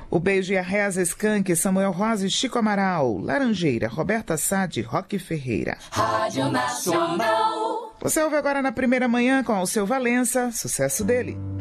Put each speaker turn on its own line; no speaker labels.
O Beijo e a Reza, Skank, Samuel Rosa e Chico Amaral. Laranjeira, Roberta Sade, Roque Ferreira.
Rádio Nacional.
Você ouve agora na primeira manhã com Alceu Valença, sucesso dele.